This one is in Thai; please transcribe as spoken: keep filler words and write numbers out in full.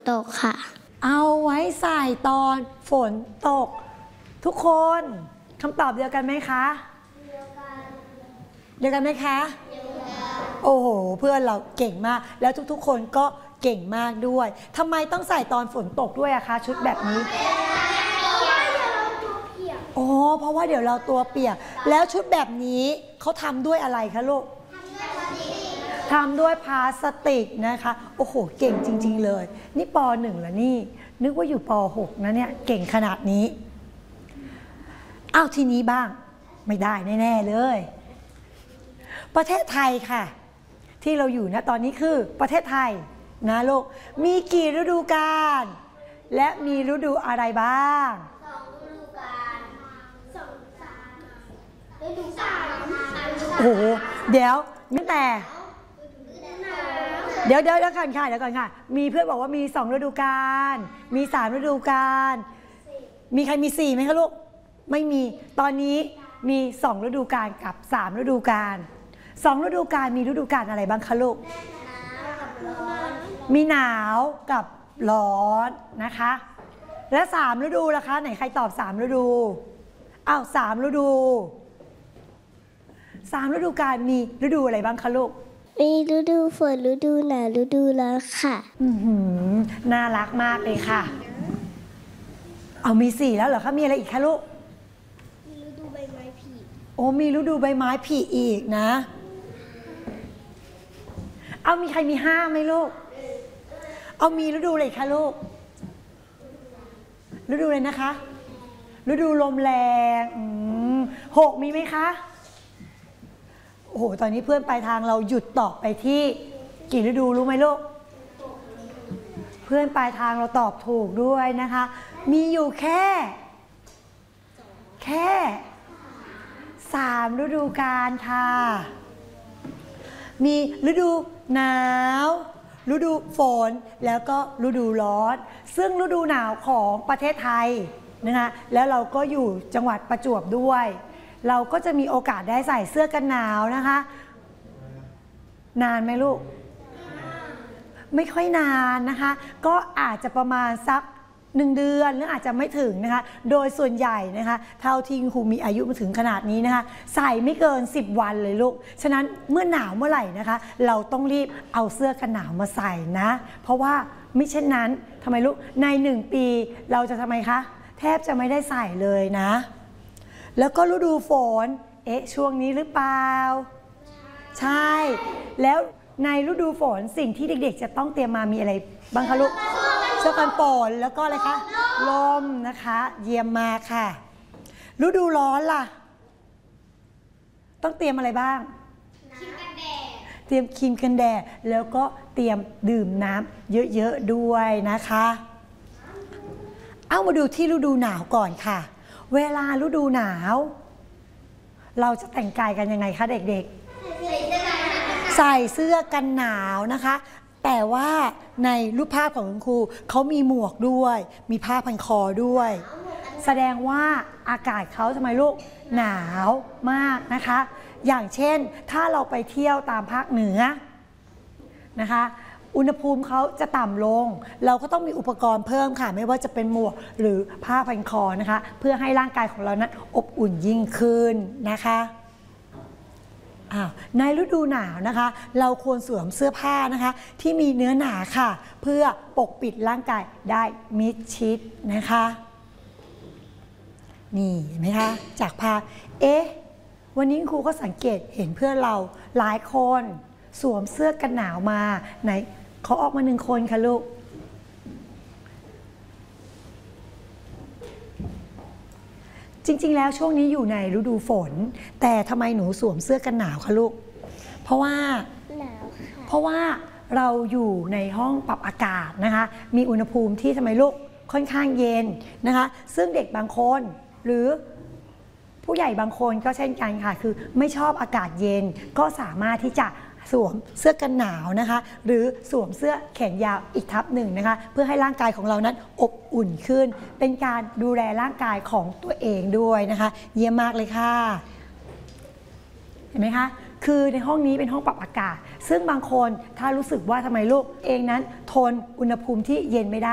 ตกค่ะเอาไว้ใส่ตอนฝนตกทุกคนคำตอบเดียวกันไหมคะเดียวกันเดียวกันไหมคะเดียวกันโอ้โหเพื่อนเราเก่งมากแล้วทุกๆคนก็เก่งมากด้วยทำไมต้องใส่ตอนฝนตกด้วยอะคะชุดแบบนี้โอ้เพราะว่าเดี๋ยวเราตัวเปียกแล้วชุดแบบนี้เขาทำด้วยอะไรคะลูกทำด้วยพลาสติกนะคะโอ้โหเก่งจริงๆเลยนี่ป หนึ่งแล้วนี่นึกว่าอยู่ป หกนะเนี่ยเก่งขนาดนี้อ้าวทีนี้บ้างไม่ได้แน่ๆเลยประเทศไทยค่ะที่เราอยู่นะตอนนี้คือประเทศไทยนะลูกมีกี่ฤดูกาลและมีฤดูอะไรบ้างสองฤดูกาลสองสามฤดูกาลโอ้โหเดี๋ยวตั้งแต่เดี๋ยวเดี๋ยวเดี๋ยวก่อนค่ะเดี๋ยวก่อนค่ะมีเพื่อนบอกว่ามีสองฤดูกาลมีสามฤดูกาลมีใครมีสี่ไหมคะลูกไม่มีตอนนี้มีสองฤดูกาลกับสามฤดูกาลสองฤดูกาลมีฤดูกาลอะไรบ้างคะลูกมีหนาวกับร้อนนะคะและสามฤดูล่ะคะไหนใครตอบสามฤดูอ้าวสามฤดูสามฤดูกาลมีฤดูอะไรบ้างคะลูกมีฤดูฝนฤดูหนาวฤดูร้อนค่ะอือหือน่ารักมากเลยค่ะเอามีสี่แล้วเหรอคะมีอะไรอีกคะลูกมีฤดูใบไม้ผลิโอ้มีฤดูใบไม้ผลิอีกนะเอามีใครมีห้าไหมลูกเอามีฤดูอะไรคะลูกฤดูอะไรนะคะฤดูลมแรงหกมีไหมคะโอ้โหตอนนี้เพื่อนปลายทางเราหยุดตอบไปที่กี่ฤดูรู้ไหมลูกเพื่อนปลายทางเราตอบถูกด้วยนะคะมีอยู่แค่แค่สามฤดูกาลค่ะมีฤดูหนาวฤดูฝนแล้วก็ฤดูร้อนซึ่งฤดูหนาวของประเทศไทยนะคะแล้วเราก็อยู่จังหวัดประจวบด้วยเราก็จะมีโอกาสได้ใส่เสื้อกันหนาวนะคะนานไหมลูกไม่ค่อยนานนะคะก็อาจจะประมาณสักหนึ่งเดือนหรืออาจจะไม่ถึงนะคะโดยส่วนใหญ่นะคะเท่าที่ครูมีอายุมาถึงขนาดนี้นะคะใส่ไม่เกินสิบวันเลยลูกฉะนั้นเมื่อหนาวเมื่อไหร่นะคะเราต้องรีบเอาเสื้อกันหนาวมาใส่นะเพราะว่าไม่เช่นนั้นทำไมลูกในหนึ่งปีเราจะทำไมคะแทบจะไม่ได้ใส่เลยนะแล้วก็ฤดูฝนเอ๊ะช่วงนี้หรือเปล่าใช่แล้วในฤดูฝนสิ่งที่เด็กๆจะต้องเตรียมมามีอะไรบ้างคะลูกเสื้อกันฝนแล้วก็อะไรคะลมนะคะเยี่ยมมากค่ะฤดูร้อนล่ะต้องเตรียมอะไรบ้างครีมกันแดดเตรียมครีมกันแดดแล้วก็เตรียมดื่มน้ำเยอะๆด้วยนะคะเอามาดูที่ฤดูหนาวก่อนค่ะเวลาฤดูหนาวเราจะแต่งกายกันยังไงคะเด็กๆใส่เสื้อกันหนาวนะคะแต่ว่าในรูปภาพของคุณครูเขามีหมวกด้วยมีผ้าพันคอด้วยแสดงว่าอากาศเขาทำไมลูกหนาวมากนะคะอย่างเช่นถ้าเราไปเที่ยวตามภาคเหนือนะคะอุณหภูมิเขาจะต่ำลงเราก็ต้องมีอุปกรณ์เพิ่มค่ะไม่ว่าจะเป็นหมวกหรือผ้าพันคอนะคะเพื่อให้ร่างกายของเรานั้นอบอุ่นยิ่งขึ้นนะคะในฤดูหนาวนะคะเราควรสวมเสื้อผ้านะคะที่มีเนื้อหนาค่ะเพื่อปกปิดร่างกายได้มิดชิดนะคะนี่เห็นไหมคะจากภาพเอ๊ะวันนี้ครูก็สังเกตเห็นเพื่อนเราหลายคนสวมเสื้อกันหนาวมาไหนเขาออกมาหนึ่งคนค่ะลูกจริงๆแล้วช่วงนี้อยู่ในฤดูฝนแต่ทำไมหนูสวมเสื้อกันหนาวคะลูกเพราะว่าหนาวค่ะเพราะว่าเราอยู่ในห้องปรับอากาศนะคะมีอุณหภูมิที่ทำไมลูกค่อนข้างเย็นนะคะซึ่งเด็กบางคนหรือผู้ใหญ่บางคนก็เช่นกันค่ะคือไม่ชอบอากาศเย็นก็สามารถที่จะสวมเสื้อกันหนาวนะคะหรือสวมเสื้อแขนยาวอีกทับหนึ่งนะคะเพื่อให้ร่างกายของเรานั้นอบอุ่นขึ้นเป็นการดูแลร่างกายของตัวเองด้วยนะคะเยี่ยมมากเลยค่ะเห็นไหมคะคือในห้องนี้เป็นห้องปรับอากาศซึ่งบางคนถ้ารู้สึกว่าทำไมลูกเองนั้นทนอุณหภูมิที่เย็นไม่ได้